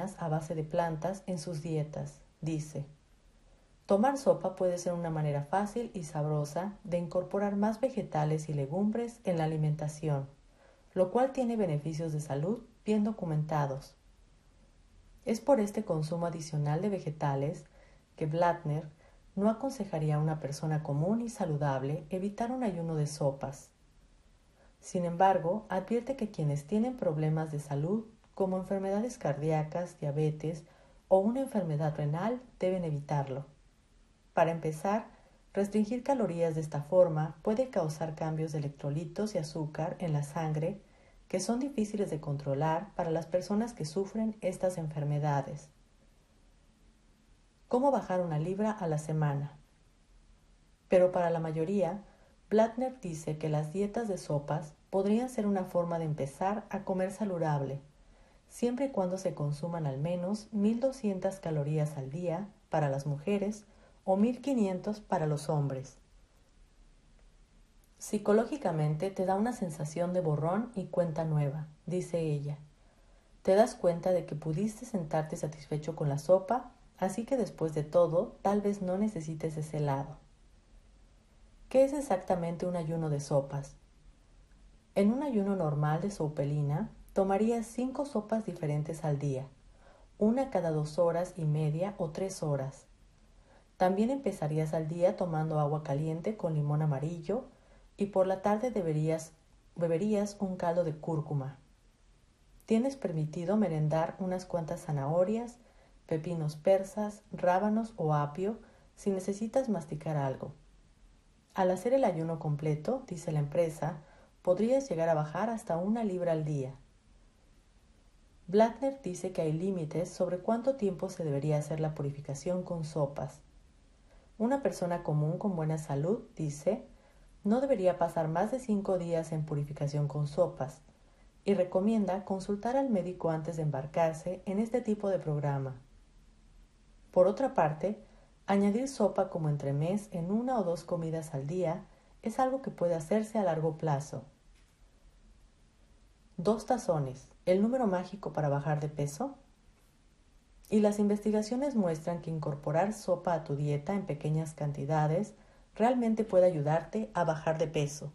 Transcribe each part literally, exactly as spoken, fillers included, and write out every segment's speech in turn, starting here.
proteínas a base de plantas en sus dietas. Dice: tomar sopa puede ser una manera fácil y sabrosa de incorporar más vegetales y legumbres en la alimentación, lo cual tiene beneficios de salud bien documentados. Es por este consumo adicional de vegetales que Blattner no aconsejaría a una persona común y saludable evitar un ayuno de sopas. Sin embargo, advierte que quienes tienen problemas de salud, como enfermedades cardíacas, diabetes o una enfermedad renal, deben evitarlo. Para empezar, restringir calorías de esta forma puede causar cambios de electrolitos y azúcar en la sangre que son difíciles de controlar para las personas que sufren estas enfermedades. ¿Cómo bajar una libra a la semana? Pero para la mayoría, Blattner dice que las dietas de sopas podrían ser una forma de empezar a comer saludable, siempre y cuando se consuman al menos mil doscientas calorías al día para las mujeres o mil quinientas para los hombres. Psicológicamente te da una sensación de borrón y cuenta nueva, dice ella. Te das cuenta de que pudiste sentarte satisfecho con la sopa, así que después de todo, tal vez no necesites ese helado. ¿Qué es exactamente un ayuno de sopas? En un ayuno normal de soupelina, tomarías cinco sopas diferentes al día, una cada dos horas y media o tres horas. También empezarías al día tomando agua caliente con limón amarillo y por la tarde deberías, beberías un caldo de cúrcuma. Tienes permitido merendar unas cuantas zanahorias, pepinos persas, rábanos o apio si necesitas masticar algo. Al hacer el ayuno completo, dice la empresa, podrías llegar a bajar hasta una libra al día. Blattner dice que hay límites sobre cuánto tiempo se debería hacer la purificación con sopas. Una persona común con buena salud, dice, no debería pasar más de cinco días en purificación con sopas y recomienda consultar al médico antes de embarcarse en este tipo de programa. Por otra parte, añadir sopa como entremés en una o dos comidas al día es algo que puede hacerse a largo plazo. Dos tazones, ¿el número mágico para bajar de peso? Y las investigaciones muestran que incorporar sopa a tu dieta en pequeñas cantidades realmente puede ayudarte a bajar de peso.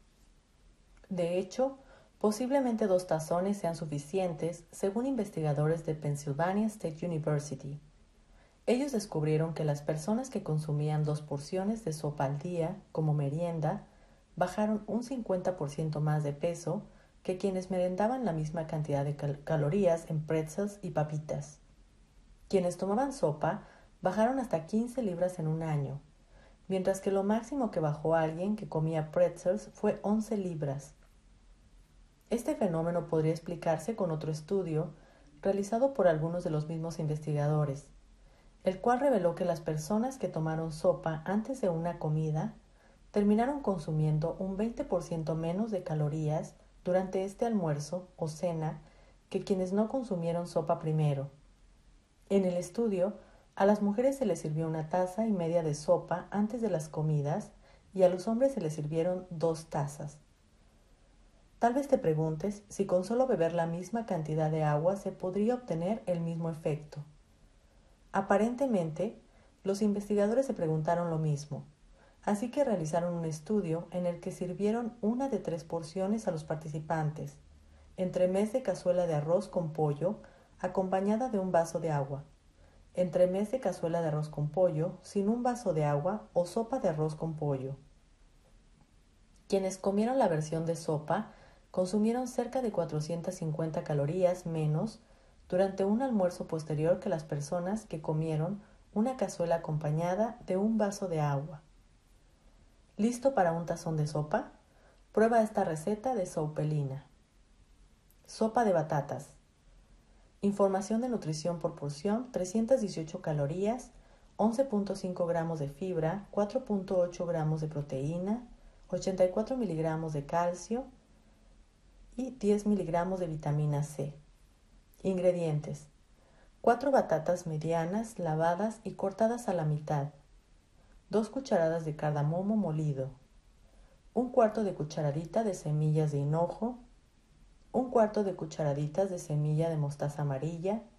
De hecho, posiblemente dos tazones sean suficientes, según investigadores de Pennsylvania State University. Ellos descubrieron que las personas que consumían dos porciones de sopa al día como merienda bajaron un cincuenta por ciento más de peso que quienes merendaban la misma cantidad de cal- calorías en pretzels y papitas. Quienes tomaban sopa bajaron hasta quince libras en un año, mientras que lo máximo que bajó alguien que comía pretzels fue once libras. Este fenómeno podría explicarse con otro estudio realizado por algunos de los mismos investigadores, el cual reveló que las personas que tomaron sopa antes de una comida terminaron consumiendo un veinte por ciento menos de calorías durante este almuerzo o cena que quienes no consumieron sopa primero. En el estudio, a las mujeres se les sirvió una taza y media de sopa antes de las comidas y a los hombres se les sirvieron dos tazas. Tal vez te preguntes si con solo beber la misma cantidad de agua se podría obtener el mismo efecto. Aparentemente, los investigadores se preguntaron lo mismo, así que realizaron un estudio en el que sirvieron una de tres porciones a los participantes, entremés de cazuela de arroz con pollo acompañada de un vaso de agua, entremés de cazuela de arroz con pollo sin un vaso de agua o sopa de arroz con pollo. Quienes comieron la versión de sopa consumieron cerca de cuatrocientas cincuenta calorías menos durante un almuerzo posterior que las personas que comieron una cazuela acompañada de un vaso de agua. ¿Listo para un tazón de sopa? Prueba esta receta de soupelina. Sopa de batatas. Información de nutrición por porción: trescientas dieciocho calorías, once punto cinco gramos de fibra, cuatro punto ocho gramos de proteína, ochenta y cuatro miligramos de calcio y diez miligramos de vitamina C. Ingredientes: cuatro batatas medianas lavadas y cortadas a la mitad, dos cucharadas de cardamomo molido, un cuarto de cucharadita de semillas de hinojo, un cuarto de cucharaditas de semilla de mostaza amarilla,